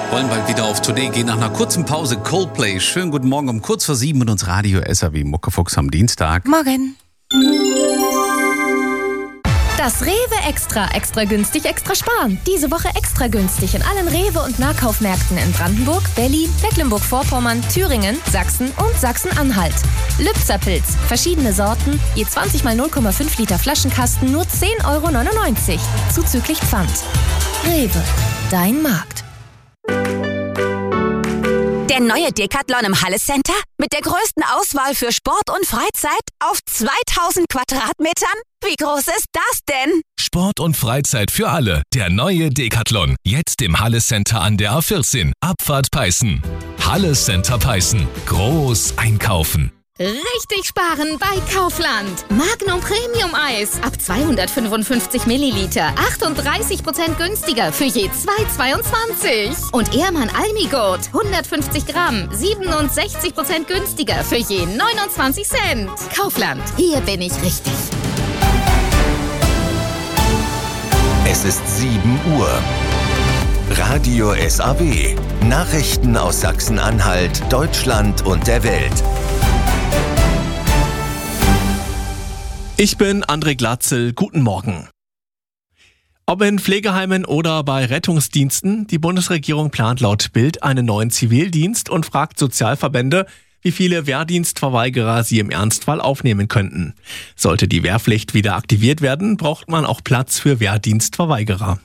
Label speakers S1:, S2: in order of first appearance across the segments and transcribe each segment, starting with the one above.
S1: Wollen bald wieder auf Tournee gehen. Nach einer kurzen Pause Coldplay. Schönen guten Morgen um kurz vor 7 mit uns Radio SAW Muckefuchs am Dienstag.
S2: Morgen. Das Rewe Extra günstig, extra sparen. Diese Woche extra günstig in allen Rewe- und Nahkaufmärkten in Brandenburg, Berlin, Mecklenburg-Vorpommern, Thüringen, Sachsen und Sachsen-Anhalt. Lübzer-Pilz, verschiedene Sorten, je 20 mal 0,5 Liter Flaschenkasten, nur 10,99 €, zuzüglich Pfand. Rewe, dein Markt.
S3: Der neue Decathlon im Halle Center mit der größten Auswahl für Sport und Freizeit auf 2000 Quadratmetern? Wie groß ist das denn?
S4: Sport und Freizeit für alle. Der neue Decathlon. Jetzt im Halle Center an der A14. Abfahrt Peißen. Halle Center Peißen. Groß einkaufen.
S5: Richtig sparen bei Kaufland. Magnum Premium Eis ab 255 Milliliter. 38% günstiger für je 2,22. Und Ehrmann Almigurt 150 Gramm. 67% günstiger für je 29 Cent. Kaufland, hier bin ich richtig.
S6: Es ist 7 Uhr. Radio SAW. Nachrichten aus Sachsen-Anhalt, Deutschland und der Welt.
S7: Ich bin André Glatzel, guten Morgen. Ob in Pflegeheimen oder bei Rettungsdiensten, die Bundesregierung plant laut Bild einen neuen Zivildienst und fragt Sozialverbände, wie viele Wehrdienstverweigerer sie im Ernstfall aufnehmen könnten. Sollte die Wehrpflicht wieder aktiviert werden, braucht man auch Platz für Wehrdienstverweigerer.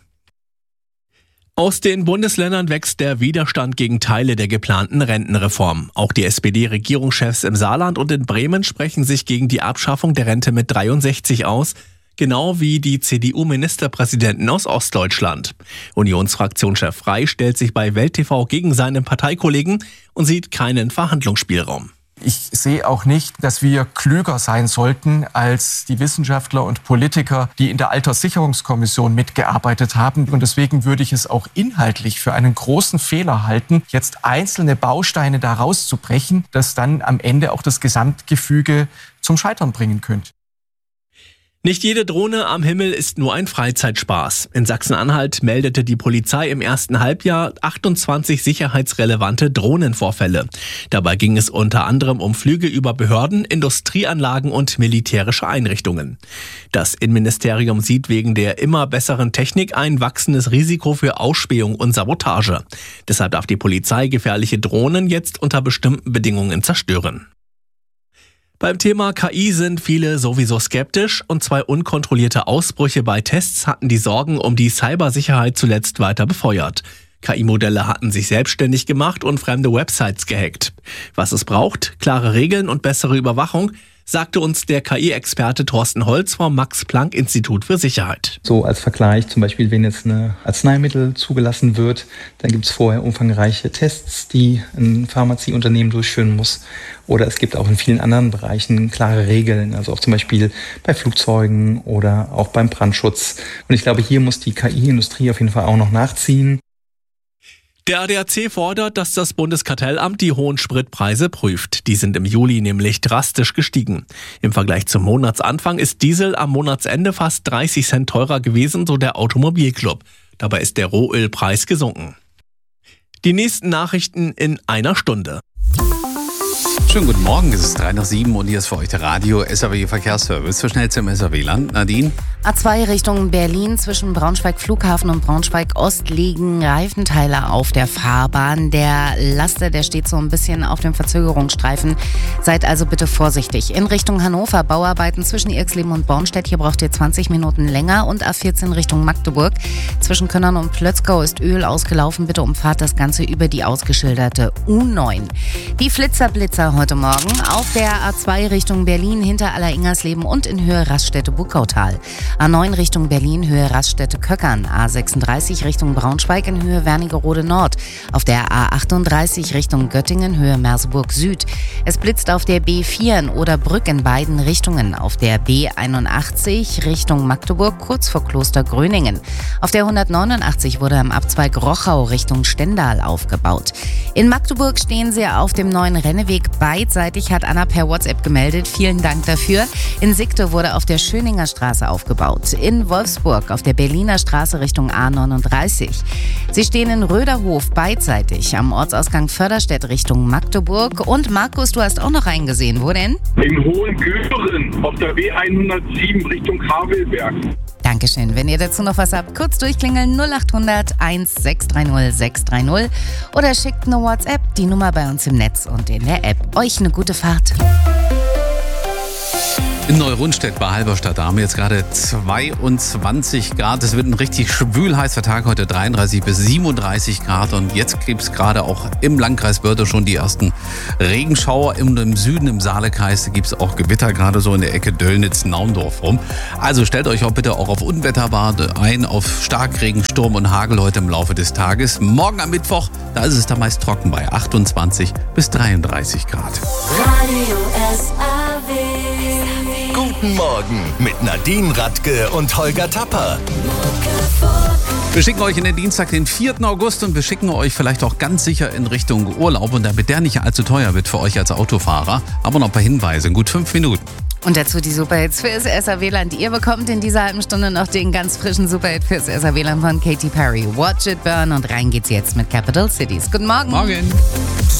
S7: Aus den Bundesländern wächst der Widerstand gegen Teile der geplanten Rentenreform. Auch die SPD-Regierungschefs im Saarland und in Bremen sprechen sich gegen die Abschaffung der Rente mit 63 aus, genau wie die CDU-Ministerpräsidenten aus Ostdeutschland. Unionsfraktionschef Frey stellt sich bei Welt TV gegen seinen Parteikollegen und sieht keinen Verhandlungsspielraum.
S8: Ich sehe auch nicht, dass wir klüger sein sollten als die Wissenschaftler und Politiker, die in der Alterssicherungskommission mitgearbeitet haben. Und deswegen würde ich es auch inhaltlich für einen großen Fehler halten, jetzt einzelne Bausteine da rauszubrechen, das dann am Ende auch das Gesamtgefüge zum Scheitern bringen könnte.
S7: Nicht jede Drohne am Himmel ist nur ein Freizeitspaß. In Sachsen-Anhalt meldete die Polizei im ersten Halbjahr 28 sicherheitsrelevante Drohnenvorfälle. Dabei ging es unter anderem um Flüge über Behörden, Industrieanlagen und militärische Einrichtungen. Das Innenministerium sieht wegen der immer besseren Technik ein wachsendes Risiko für Ausspähung und Sabotage. Deshalb darf die Polizei gefährliche Drohnen jetzt unter bestimmten Bedingungen zerstören. Beim Thema KI sind viele sowieso skeptisch und 2 unkontrollierte Ausbrüche bei Tests hatten die Sorgen um die Cybersicherheit zuletzt weiter befeuert. KI-Modelle hatten sich selbstständig gemacht und fremde Websites gehackt. Was es braucht? Klare Regeln und bessere Überwachung, sagte uns der KI-Experte Thorsten Holz vom Max-Planck-Institut für Sicherheit.
S9: So als Vergleich, zum Beispiel, wenn jetzt ein Arzneimittel zugelassen wird, dann gibt es vorher umfangreiche Tests, die ein Pharmazieunternehmen durchführen muss. Oder es gibt auch in vielen anderen Bereichen klare Regeln, also auch zum Beispiel bei Flugzeugen oder auch beim Brandschutz. Und ich glaube, hier muss die KI-Industrie auf jeden Fall auch noch nachziehen.
S7: Der ADAC fordert, dass das Bundeskartellamt die hohen Spritpreise prüft. Die sind im Juli nämlich drastisch gestiegen. Im Vergleich zum Monatsanfang ist Diesel am Monatsende fast 30 Cent teurer gewesen, so der Automobilclub. Dabei ist der Rohölpreis gesunken. Die nächsten Nachrichten in einer Stunde.
S1: Schönen guten Morgen, es ist 3 nach 7 und hier ist für euch der Radio SAW Verkehrsservice. Für schnell zum SAW-Land. Nadine?
S2: A2 Richtung Berlin zwischen Braunschweig Flughafen und Braunschweig Ost liegen Reifenteile auf der Fahrbahn. Der Laster, der steht so ein bisschen auf dem Verzögerungsstreifen. Seid also bitte vorsichtig. In Richtung Hannover Bauarbeiten zwischen Irxleben und Bornstedt. Hier braucht ihr 20 Minuten länger. Und A14 Richtung Magdeburg. Zwischen Könnern und Plötzgau ist Öl ausgelaufen. Bitte umfahrt das Ganze über die ausgeschilderte U9. Die Flitzer heute Morgen auf der A2 Richtung Berlin hinter Aller-Ingersleben und in Höhe Raststätte-Burgautal. A9 Richtung Berlin, Höhe Raststätte-Köckern. A36 Richtung Braunschweig in Höhe Wernigerode Nord. Auf der A38 Richtung Göttingen, Höhe Merseburg Süd. Es blitzt auf der B4 in Oderbrück in beiden Richtungen. Auf der B81 Richtung Magdeburg, kurz vor Kloster Gröningen. Auf der 189 wurde am Abzweig Rochau Richtung Stendal aufgebaut. In Magdeburg stehen sie auf dem neuen Renneweg bei beidseitig, hat Anna per WhatsApp gemeldet. Vielen Dank dafür. In Sigte wurde auf der Schöninger Straße aufgebaut. In Wolfsburg auf der Berliner Straße Richtung A39. Sie stehen in Röderhof beidseitig am Ortsausgang Förderstedt Richtung Magdeburg. Und Markus, du hast auch noch einen gesehen. Wo denn?
S10: In Hohengören auf der B107 Richtung Havelberg.
S2: Dankeschön. Wenn ihr dazu noch was habt, kurz durchklingeln 0800 1630 630 oder schickt eine WhatsApp, die Nummer bei uns im Netz und in der App. Euch eine gute Fahrt.
S1: In Neurundstedt bei Halberstadt, da haben wir jetzt gerade 22 Grad. Es wird ein richtig schwül-heißer Tag heute, 33 bis 37 Grad. Und jetzt gibt es gerade auch im Landkreis Börde schon die ersten Regenschauer. Im Süden, im Saalekreis, gibt es auch Gewitter, gerade so in der Ecke Döllnitz-Naundorf rum. Also stellt euch auch bitte auch auf Unwetterbade ein, auf Starkregen, Sturm und Hagel heute im Laufe des Tages. Morgen am Mittwoch, da ist es dann meist trocken bei 28 bis 33 Grad.
S6: Radio SAW. Guten Morgen mit Nadine Radke und Holger Tapper.
S1: Wir schicken euch in den Dienstag, den 4. August und wir schicken euch vielleicht auch ganz sicher in Richtung Urlaub. Und damit der nicht allzu teuer wird für euch als Autofahrer, haben wir noch ein paar Hinweise in gut 5 Minuten.
S2: Und dazu die Superhits fürs SAW-Land. Ihr bekommt in dieser halben Stunde noch den ganz frischen Superhit fürs SAW-Land von Katy Perry. Watch It Burn und rein geht's jetzt mit Capital Cities. Guten Morgen.
S1: Morgen.